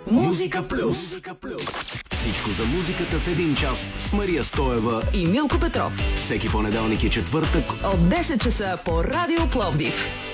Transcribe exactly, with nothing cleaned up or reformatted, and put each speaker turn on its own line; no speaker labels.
Музика плюс. Всичко за музиката в един час с Мария Стоева
и Милко Петров.
Всеки понеделник и четвъртък
от десет часа по Радио Пловдив.